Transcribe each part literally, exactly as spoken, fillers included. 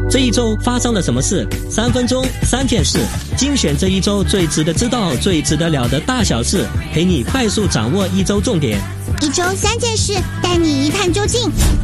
这一周发生了什么事？三分钟三件事，精选这一周最值得知道、最值得了的大小事，陪你快速掌握一周重点。 一周三件事，带你一探究竟。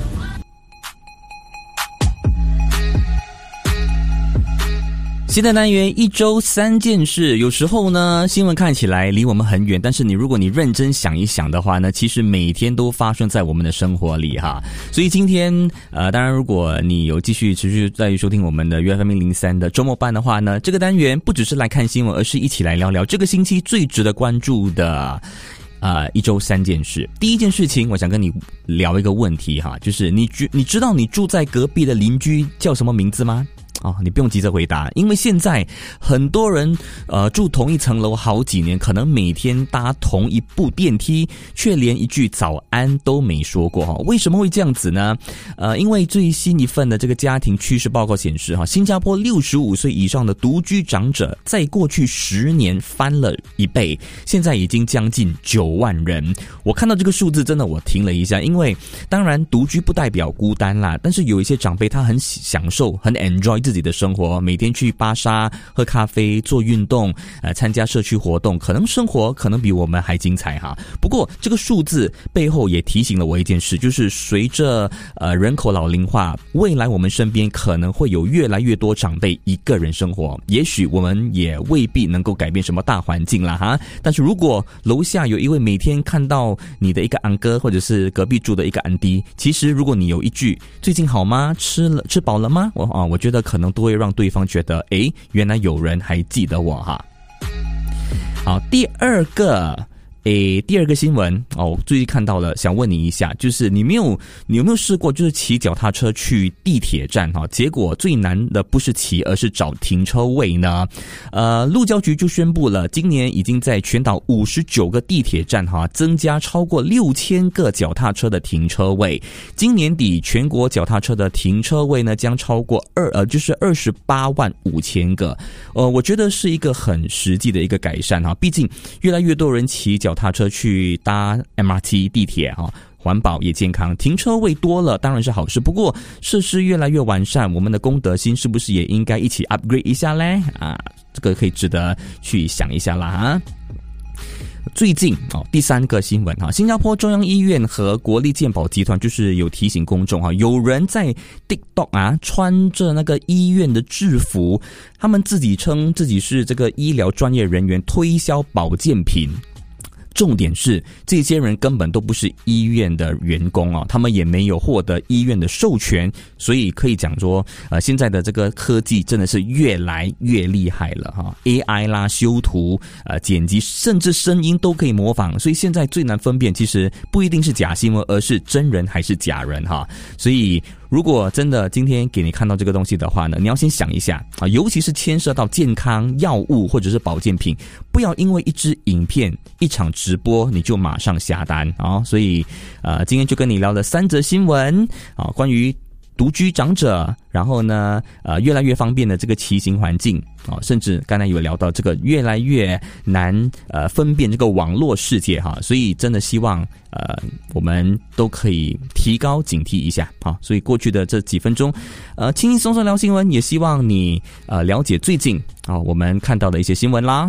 新的单元一周三件事，有时候呢新闻看起来离我们很远，但是你如果你认真想一想的话呢，其实每天都发生在我们的生活里哈。所以今天呃，当然如果你有继续持续在收听我们的 U F M 零三的周末班的话呢，这个单元不只是来看新闻，而是一起来聊聊这个星期最值得关注的呃，一周三件事。第一件事情，我想跟你聊一个问题哈，就是你你知道你住在隔壁的邻居叫什么名字吗？哦，你不用急着回答，因为现在很多人呃住同一层楼好几年，可能每天搭同一部电梯，却连一句早安都没说过哈。为什么会这样子呢？呃，因为最新一份的这个家庭趋势报告显示哈，新加坡六十五岁以上的独居长者在过去十年翻了一倍，现在已经将近九万人。我看到这个数字，真的我停了一下，因为当然独居不代表孤单啦，但是有一些长辈他很享受、很 enjoy 自己的生活，每天去巴沙喝咖啡、做运动、呃参加社区活动，可能生活可能比我们还精彩哈。不过这个数字背后也提醒了我一件事，就是随着呃人口老龄化，未来我们身边可能会有越来越多长辈一个人生活，也许我们也未必能够改变什么大环境啦哈。但是如果楼下有一位每天看到你的一个安哥，或者是隔壁住的一个安迪，其实如果你有一句最近好吗？吃了吃饱了吗？我啊，我觉得可能都会让对方觉得，诶，原来有人还记得我哈。好，第二个，诶，第二个新闻哦，最近看到了，想问你一下，就是你没有，你有没有试过，就是骑脚踏车去地铁站哈？结果最难的不是骑，而是找停车位呢。呃，路交局就宣布了，今年已经在全岛五十九个地铁站哈，增加超过六千个脚踏车的停车位。今年底，全国脚踏车的停车位呢，将超过二呃，就是二十八万五千个。呃，我觉得是一个很实际的一个改善哈，毕竟越来越多人骑脚踏车去搭 M R T 地铁哈，环保也健康，停车位多了当然是好事。不过设施越来越完善，我们的公德心是不是也应该一起 upgrade 一下嘞？啊，这个可以值得去想一下啦哈。最近哦，第三个新闻哈，新加坡中央医院和国立健保集团就是有提醒公众哈，有人在 TikTok 啊穿着那个医院的制服，他们自己称自己是这个医疗专业人员，推销保健品。重点是这些人根本都不是医院的员工啊，他们也没有获得医院的授权，所以可以讲说呃，现在的这个科技真的是越来越厉害了哈 ，A I 啦、修图、呃剪辑，甚至声音都可以模仿，所以现在最难分辨其实不一定是假新闻，而是真人还是假人哈。所以如果真的今天给你看到这个东西的话呢，你要先想一下啊，尤其是牵涉到健康药物或者是保健品，不要因为一支影片、一场直播你就马上下单啊。所以呃，今天就跟你聊了三则新闻啊，关于独居长者，然后呢，呃，越来越方便的这个骑行环境啊，甚至刚才有聊到这个越来越难呃分辨这个网络世界哈，所以真的希望呃我们都可以提高警惕一下哈。所以过去的这几分钟，呃，轻轻松松聊新闻，也希望你呃了解最近啊我们看到的一些新闻啦。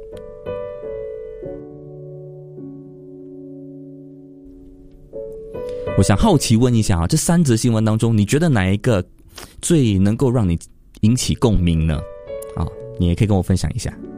我想好奇问一下啊，这三则新闻当中，你觉得哪一个最能够让你引起共鸣呢？啊，你也可以跟我分享一下。